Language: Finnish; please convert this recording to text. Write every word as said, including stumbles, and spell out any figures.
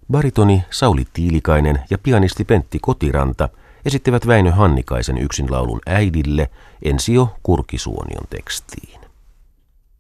Baritoni Sauli Tiilikainen ja pianisti Pentti Kotiranta esittivät Väinö Hannikaisen yksinlaulun Äidille Ensio Kurkisuonion tekstiin.